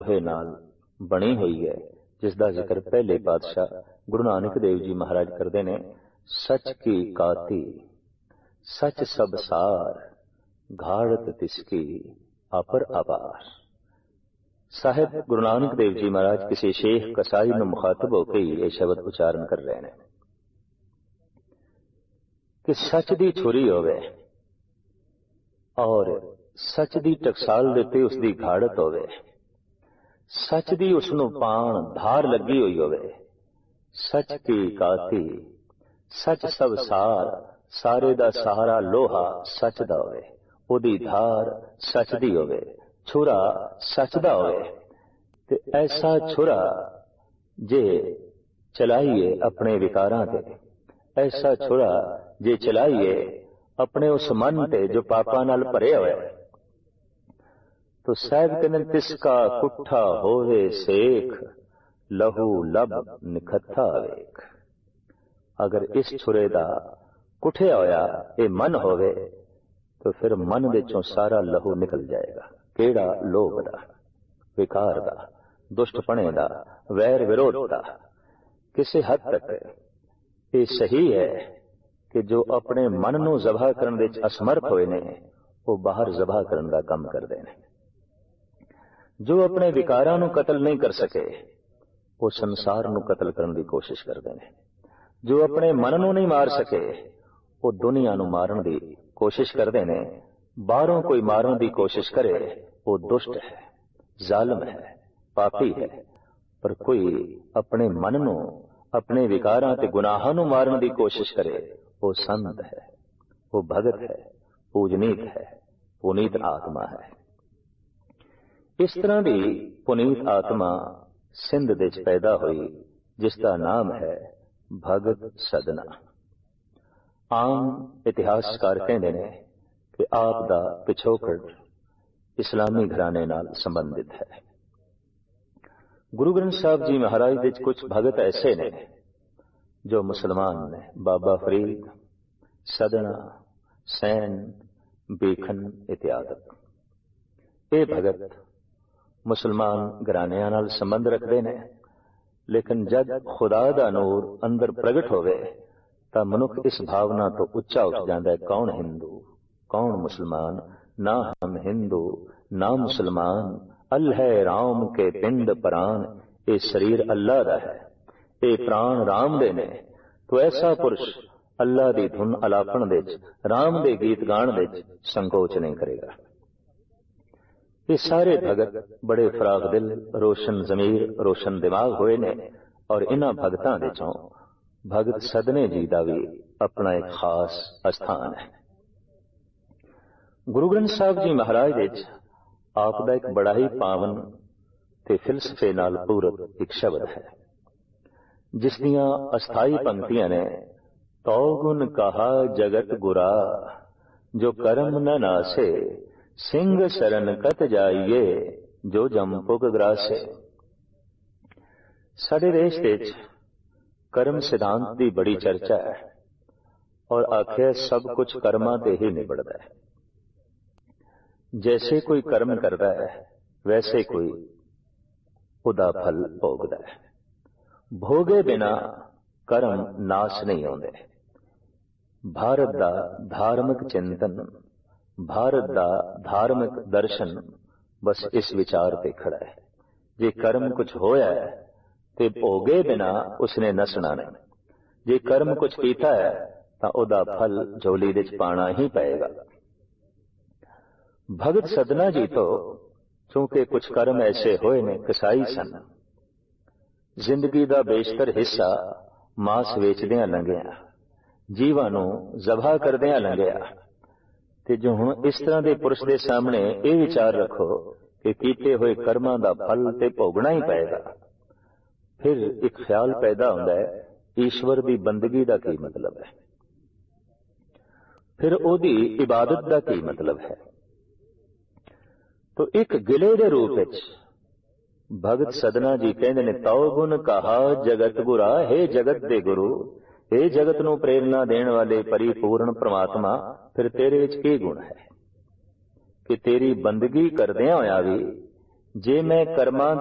लोहे नाल बनी हुई है, जिसका जिक्र पहले पातशाह गुरु नानक देव जी महाराज करते ने। सच की काती सच सब सार, घाड़त तिसकी अपर अपार। साहिब गुरु नानक देव जी महाराज किसी शेख कसाई ਨੂੰ मुखातब होकर ही यह शब्द उच्चारण कर रहे हैं कि सच की छुरी होवे और सच की टकसाल दे ते उसकी घाड़त होवे, सच की उसनों पाण धार लगी हुई होवे। सच की काती सच सब सार, सारे दा सहारा लोहा सच दा होवे, ओदी धार सच दी होवे, छुरा सच दा होवे। ते ऐसा छुरा जे चलाइए अपने विकारां ते, ऐसा छुरा जे चलाइए अपने उस मन ते जो पापा नाल भरे होए, तो साहब कहने तिसका कुठा होवे सेख, लहू लब निखत्था वेख। अगर इस छुरे दा कुठिया होया ये मन होवे तो फिर मन विचों सारा लहू निकल जाएगा। केड़ा लोभ दा, विकार दा, दुष्टपणे दा, वैर विरोध दा। किसी हद तक ये सही है कि जो अपने मन नूं ज़बह करन विच असमर्थ होए ने, वो बाहर ज़बह करन दा काम करदे ने। जो अपने विकारां नूं कतल नहीं कर सके, वो संसार नूं कतल करन दी कोशिश करदे ने। जो अपने मन नूं नहीं मार सके, वो दुनिया नूं मारन दी कोशिश करदे ने। बाहरों कोई मारन दी कोशिश करे, वो दुष्ट है, जालिम है, पापी है। पर कोई अपने मन नूं, अपने विकारां ते गुनाहां नूं मारन दी कोशिश करे, वो संत है, वो भगत है, पूजनीत है, पुनीत आत्मा है। इस तरह की पुनीत आत्मा सिंध विच पैदा हुई, जिसका नाम है भगत सदना। आम इतिहासकार कहते हैं कि आप दा पिछोकड़ इस्लामी घराने नाल संबंधित है। गुरु ग्रंथ साहब जी महाराज विच कुछ भगत ऐसे ने जो मुसलमान ने। बाबा फरीद, सदना, सैन, बेखन इत्यादि। ये भगत मुसलमान घरानियां नाल संबंध रखते हैं, लेकिन जब खुदा दा नूर अंदर प्रगट होवे तां मनुख इस भावना तो उच्चा उठ जाता है, कौन हिंदू कौन मुसलमान, ना हम हिंदू ना मुसलमान, अल है राम के पिंड प्राण। ये शरीर अल्लाह दा है, ये प्राण राम दे ने। तो ऐसा पुरुष अल्लाह दी धुन अलापण विच, राम दे गीत गाण विच संकोच नहीं करेगा। ये सारे भगत बड़े फराग दिल, रोशन जमीर, रोशन दिमाग हुए ने। और इन्हां भगतां विचों भगत सदने जी का भी अपना एक खास स्थान है। गुरु ग्रंथ साहब जी महाराज विच आप दा एक बड़ा ही पावन ते फिलसफे नाल पूरत एक शब्द है, जिसदियां अस्थाई पंक्तियां ने। तो गुण कहा जगत गुरा, जो कर्म न नासे, सिंह शरण कत जाइए, जो जमपुग ग्रासे। साडे देश विच कर्म सिद्धांत की बड़ी चर्चा है और आखिर सब कुछ कर्मां ते ही निबड़दा है। जैसे कोई कर्म करता है वैसे कोई उदा फल भोगदा है। भोगे बिना कर्म नाश नहीं होंदे। भारत दा धार्मिक चिंतन, भारत दा धार्मिक दर्शन बस इस विचार पे खड़ा है। जे कर्म कुछ होया है ते भोगे बिना उसने नसना नहीं। जे कर्म कुछ कीता है तो उदा फल झोली विच पाना ही पएगा। भगत सदना जी तो चूंकि कुछ कर्म ऐसे होए ने, कसाई सन, जिंदगी का बेशतर हिस्सा मांस वेचदियां लंघिया, जीवां नूं ज़बह करदियां लंघिया। ते जो हुण इस तरह के पुरुष के सामने ये विचार रखो कि कीते हुए कर्मां दा फल ते भोगना ही पएगा, फिर एक ख्याल पैदा होता है, ईश्वर की बंदगी का की मतलब है, फिर ओदी इबादत का की मतलब है। तो एक गिले के रूप विच भगत सदना जी कहते ने, तौ गुण कहा जगत गुरा, हे जगत दे गुरु, हे जगत नूं प्रेरणा देण वाले परिपूर्ण परमात्मा, फिर तेरे विच की गुण है कि तेरी बंदगी करदियां होया भी ਜੇ ਮੈਂ ਕਰਮਾਂ